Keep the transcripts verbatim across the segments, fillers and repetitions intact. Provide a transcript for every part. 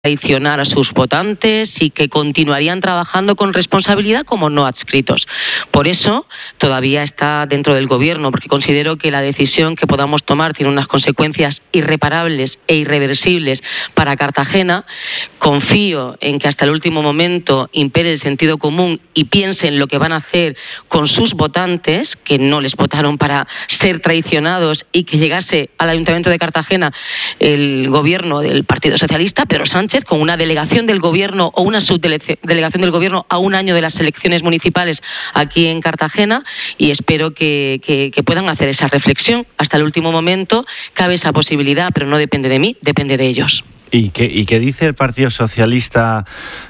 traicionar a sus votantes y que continuarían trabajando con responsabilidad como no adscritos. Por eso todavía está dentro del gobierno, porque considero que la decisión que podamos tomar tiene unas consecuencias irreparables e irreversibles para Cartagena. Confío en que hasta el último momento impere el sentido común y piensen lo que van a hacer con sus votantes, que no les votaron para ser traicionados, y que llegase al Ayuntamiento de Cartagena el gobierno del Partido Socialista, Pedro Sánchez, con una delegación del gobierno o una subdelegación del gobierno a un año de las elecciones municipales aquí en Cartagena, y espero que, que, que puedan hacer esa reflexión. Hasta el último momento cabe esa posibilidad, pero no depende de mí, depende de ellos. ¿Y qué, ¿Y qué dice el Partido Socialista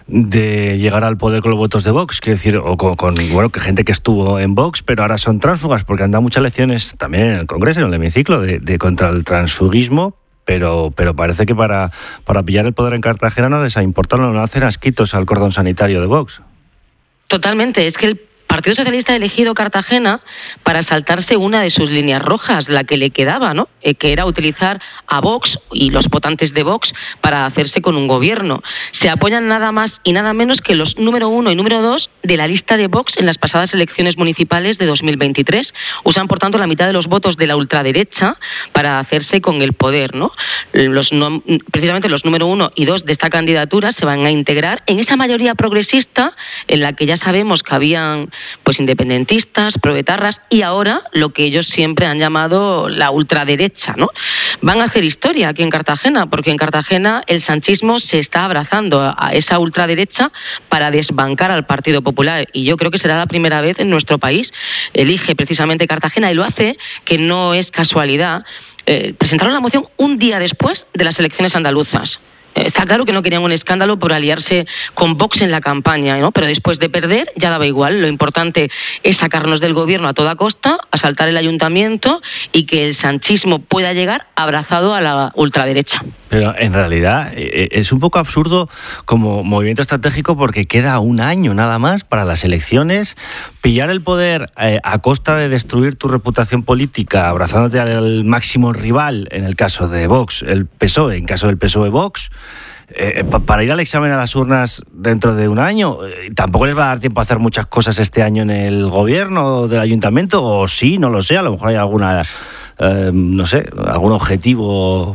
de llegar al poder con los votos de Vox? Quiero decir, o con, con bueno, que gente que estuvo en Vox, pero ahora son tránsfugas, porque han dado muchas lecciones también en el Congreso, en el hemiciclo, de, de contra el transfugismo. Pero, pero parece que para, para pillar el poder en Cartagena no les ha importado, no hacen asquitos al cordón sanitario de Vox. Totalmente, es que el Partido Socialista ha elegido Cartagena para saltarse una de sus líneas rojas, la que le quedaba, ¿no? Eh, que era utilizar a Vox y los votantes de Vox para hacerse con un gobierno. Se apoyan nada más y nada menos que los número uno y número dos de la lista de Vox en las pasadas elecciones municipales de dos mil veintitrés. Usan, por tanto, la mitad de los votos de la ultraderecha para hacerse con el poder, ¿no? Los no, precisamente los número uno y dos de esta candidatura se van a integrar en esa mayoría progresista en la que ya sabemos que habían pues independentistas, proetarras y ahora lo que ellos siempre han llamado la ultraderecha, ¿no? Van a hacer historia aquí en Cartagena, porque en Cartagena el sanchismo se está abrazando a esa ultraderecha para desbancar al Partido Popular, y yo creo que será la primera vez en nuestro país. Elige precisamente Cartagena y lo hace, que no es casualidad. Eh, presentaron la moción un día después de las elecciones andaluzas. Está claro que no querían un escándalo por aliarse con Vox en la campaña, ¿no? Pero después de perder ya daba igual. Lo importante es sacarnos del gobierno a toda costa, asaltar el ayuntamiento y que el sanchismo pueda llegar abrazado a la ultraderecha. Pero en realidad es un poco absurdo como movimiento estratégico, porque queda un año nada más para las elecciones. Pillar el poder eh, a costa de destruir tu reputación política, abrazándote al máximo rival, en el caso de Vox, el P S O E, en caso del P S O E Vox, eh, pa- para ir al examen a las urnas dentro de un año. Eh, tampoco les va a dar tiempo a hacer muchas cosas este año en el gobierno del ayuntamiento, o sí, no lo sé, a lo mejor hay alguna... Eh, no sé, algún objetivo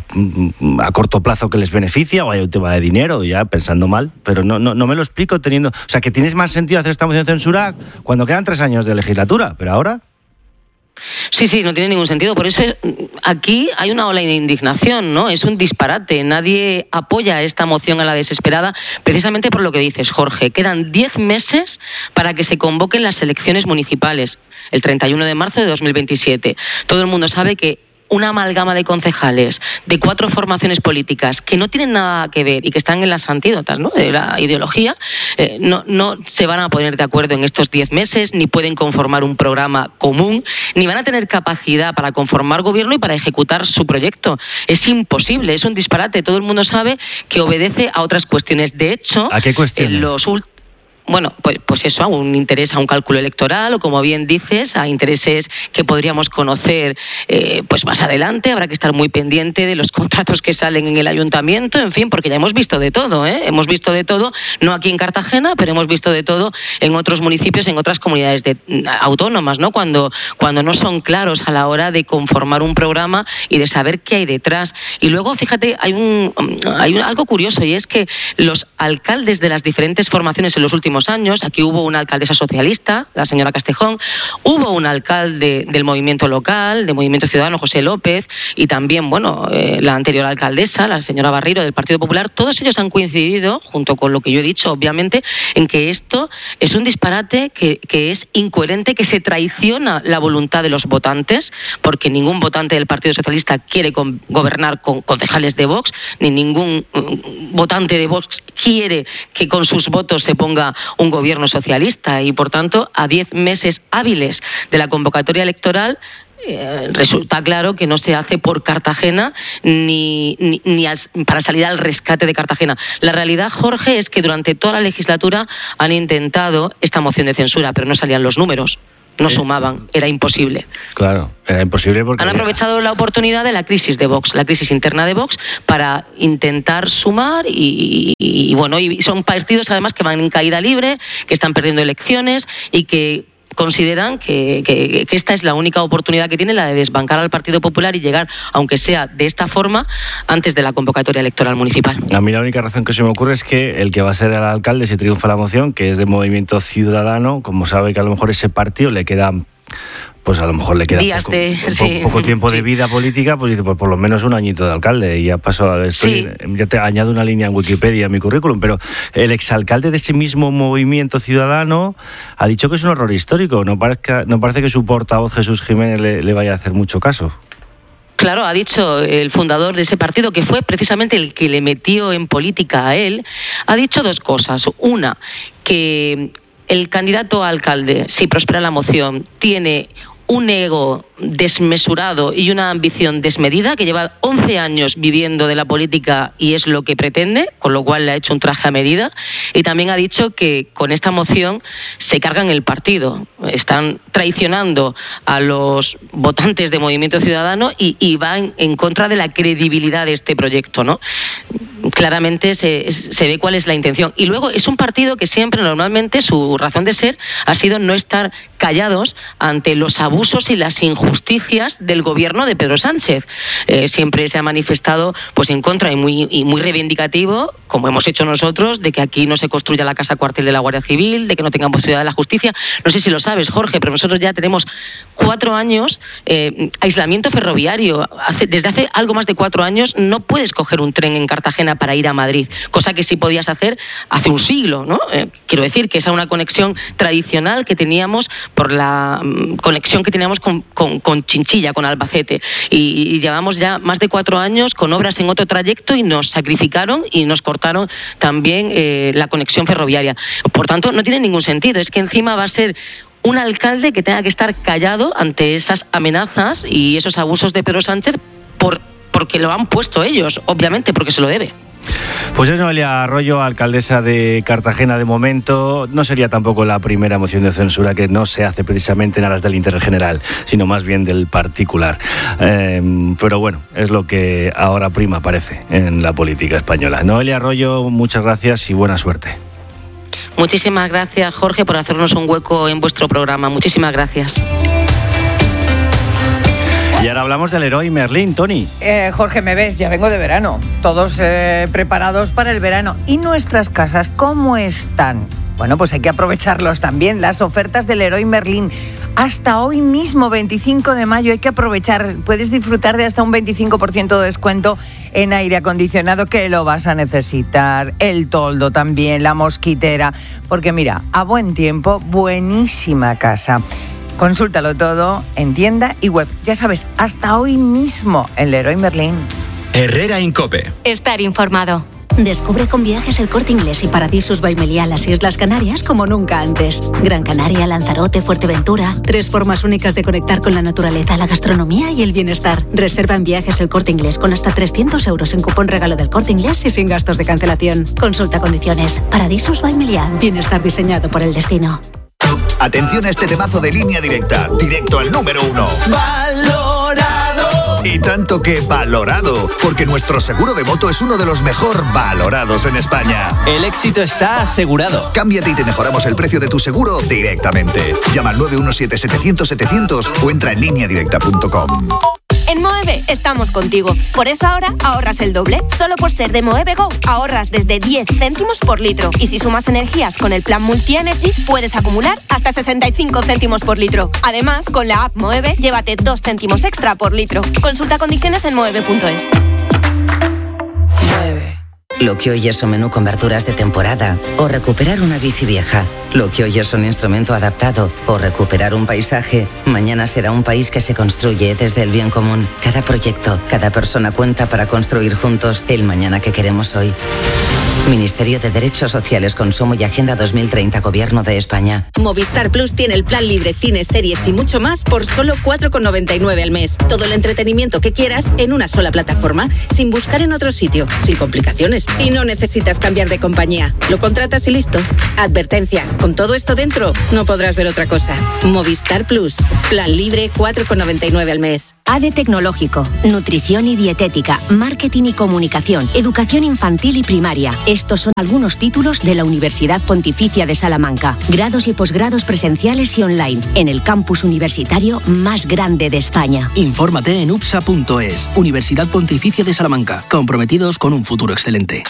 a corto plazo que les beneficia, o hay un tema de dinero, ya pensando mal, pero no, no, no me lo explico teniendo... O sea, que tienes más sentido hacer esta moción de censura cuando quedan tres años de legislatura, pero ahora... Sí, sí, no tiene ningún sentido. Por eso aquí hay una ola de indignación, ¿no? Es un disparate. Nadie apoya esta moción a la desesperada, precisamente por lo que dices, Jorge. Quedan diez meses para que se convoquen las elecciones municipales, el treinta y uno de marzo de dos mil veintisiete. Todo el mundo sabe que una amalgama de concejales de cuatro formaciones políticas que no tienen nada que ver y que están en las antídotas, ¿no?, de la ideología, eh, no, no se van a poner de acuerdo en estos diez meses, ni pueden conformar un programa común, ni van a tener capacidad para conformar gobierno y para ejecutar su proyecto. Es imposible, es un disparate. Todo el mundo sabe que obedece a otras cuestiones. De hecho, ¿a qué cuestiones? En los últimos... Bueno, pues, pues eso, a un interés, a un cálculo electoral, o como bien dices, a intereses que podríamos conocer eh, pues más adelante. Habrá que estar muy pendiente de los contratos que salen en el ayuntamiento, en fin, porque ya hemos visto de todo, ¿eh? Hemos visto de todo, no aquí en Cartagena, pero hemos visto de todo en otros municipios, en otras comunidades de, autónomas, ¿no? Cuando, cuando no son claros a la hora de conformar un programa y de saber qué hay detrás. Y luego, fíjate, hay un, hay un, algo curioso, y es que los alcaldes de las diferentes formaciones en los últimos años, aquí hubo una alcaldesa socialista, la señora Castejón, hubo un alcalde del movimiento local, del Movimiento Ciudadano, José López, y también, bueno, eh, la anterior alcaldesa, la señora Barriro, del Partido Popular. Todos ellos han coincidido, junto con lo que yo he dicho, obviamente, en que esto es un disparate, que, que es incoherente, que se traiciona la voluntad de los votantes, porque ningún votante del Partido Socialista quiere con, gobernar con concejales de Vox, ni ningún um, votante de Vox quiere que con sus votos se ponga un gobierno socialista, y por tanto a diez meses hábiles de la convocatoria electoral eh, resulta claro que no se hace por Cartagena ni, ni, ni al, para salir al rescate de Cartagena. La realidad, Jorge, es que durante toda la legislatura han intentado esta moción de censura, pero no salían los números. no sumaban, era imposible. Claro, era imposible porque... Han aprovechado la oportunidad de la crisis de Vox, la crisis interna de Vox, para intentar sumar y, y, y bueno, y son partidos además que van en caída libre, que están perdiendo elecciones y que consideran que, que, que esta es la única oportunidad que tiene, la de desbancar al Partido Popular y llegar, aunque sea de esta forma, antes de la convocatoria electoral municipal. A mí la única razón que se me ocurre es que el que va a ser el alcalde, si triunfa la moción, que es de Movimiento Ciudadano, como sabe que a lo mejor ese partido le queda... pues a lo mejor le queda poco, de, po, sí, poco tiempo de vida política, pues dice, pues por lo menos un añito de alcalde, y ya paso, estoy, sí. ya te añado una línea en Wikipedia a mi currículum, pero el exalcalde de ese mismo Movimiento Ciudadano ha dicho que es un horror histórico, no, parezca, no parece que su portavoz Jesús Jiménez le, le vaya a hacer mucho caso. Claro, ha dicho el fundador de ese partido, que fue precisamente el que le metió en política a él, ha dicho dos cosas. Una, que el candidato a alcalde, si prospera la moción, tiene un ego desmesurado y una ambición desmedida, que lleva once años viviendo de la política y es lo que pretende, con lo cual le ha hecho un traje a medida, y también ha dicho que con esta moción se cargan el partido, están traicionando a los votantes de Movimiento Ciudadano y, y van en contra de la credibilidad de este proyecto, ¿no? Claramente se, se ve cuál es la intención. Y luego es un partido que siempre, normalmente, su razón de ser ha sido no estar callados ante los abusos y las injusticias del gobierno de Pedro Sánchez. Eh, siempre se ha manifestado pues en contra y muy, y muy reivindicativo, como hemos hecho nosotros, de que aquí no se construya la casa cuartel de la Guardia Civil, de que no tengamos ciudad de la justicia. No sé si lo sabes, Jorge, pero nosotros ya tenemos cuatro años eh, aislamiento ferroviario. Hace, desde hace algo más de cuatro años no puedes coger un tren en Cartagena para ir a Madrid, cosa que sí podías hacer hace un siglo, ¿no? Eh, quiero decir que esa es una conexión tradicional que teníamos por la um, conexión que teníamos con, con, con Chinchilla, con Albacete, y, y llevamos ya más de cuatro años con obras en otro trayecto y nos sacrificaron y nos cortaron también eh, la conexión ferroviaria. Por tanto, no tiene ningún sentido, es que encima va a ser un alcalde que tenga que estar callado ante esas amenazas y esos abusos de Pedro Sánchez por, porque lo han puesto ellos, obviamente, porque se lo debe. Pues es Noelia Arroyo, alcaldesa de Cartagena de momento. No sería tampoco la primera moción de censura que no se hace precisamente en aras del interés general, sino más bien del particular. Eh, pero bueno, es lo que ahora prima, parece, en la política española. Noelia Arroyo, muchas gracias y buena suerte. Muchísimas gracias, Jorge, por hacernos un hueco en vuestro programa. Muchísimas gracias. Y ahora hablamos del Leroy Merlin, Tony. Eh, Jorge, me ves, ya vengo de verano. Todos eh, preparados para el verano. ¿Y nuestras casas cómo están? Bueno, pues hay que aprovecharlos también. Las ofertas del Leroy Merlin. Hasta hoy mismo, veinticinco de mayo, hay que aprovechar. Puedes disfrutar de hasta un veinticinco por ciento de descuento en aire acondicionado, que lo vas a necesitar. El toldo también, la mosquitera. Porque mira, a buen tiempo, buenísima casa. Consúltalo todo en tienda y web. Ya sabes, hasta hoy mismo en Leroy Merlin. Herrera Incope. Estar informado. Descubre con Viajes El Corte Inglés y Paradisus by Meliá las Islas Canarias como nunca antes. Gran Canaria, Lanzarote, Fuerteventura. Tres formas únicas de conectar con la naturaleza, la gastronomía y el bienestar. Reserva en Viajes El Corte Inglés con hasta trescientos euros en cupón regalo del Corte Inglés y sin gastos de cancelación. Consulta condiciones. Paradisus by Meliá. Bienestar diseñado por el destino. Atención a este temazo de Línea Directa, directo al número uno. ¡Valorado! Y tanto que valorado, porque nuestro seguro de moto es uno de los mejor valorados en España. El éxito está asegurado. Cámbiate y te mejoramos el precio de tu seguro directamente. Llama al nueve uno siete, setecientos, setecientos o entra en línea directa punto com. En Moeve estamos contigo. Por eso ahora ahorras el doble. Solo por ser de Moeve Go ahorras desde diez céntimos por litro. Y si sumas energías con el plan Multi-Energy, puedes acumular hasta sesenta y cinco céntimos por litro. Además, con la app Moeve, llévate dos céntimos extra por litro. Consulta condiciones en moeve punto es. Lo que hoy es un menú con verduras de temporada o recuperar una bici vieja. Lo que hoy es un instrumento adaptado o recuperar un paisaje, mañana será un país que se construye desde el bien común. Cada proyecto, cada persona cuenta para construir juntos el mañana que queremos hoy. Ministerio de Derechos Sociales, Consumo y Agenda dos mil treinta, Gobierno de España. Movistar Plus tiene el plan libre, cines, series y mucho más por solo cuatro con noventa y nueve al mes. Todo el entretenimiento que quieras en una sola plataforma, sin buscar en otro sitio, sin complicaciones. Y no necesitas cambiar de compañía. Lo contratas y listo. Advertencia, con todo esto dentro, no podrás ver otra cosa. Movistar Plus, plan libre, cuatro con noventa y nueve al mes. A D E Tecnológico, Nutrición y Dietética, Marketing y Comunicación, Educación Infantil y Primaria. Estos son algunos títulos de la Universidad Pontificia de Salamanca. Grados y posgrados presenciales y online, en el campus universitario más grande de España. Infórmate en upsa punto es. Universidad Pontificia de Salamanca, comprometidos con un futuro excelente.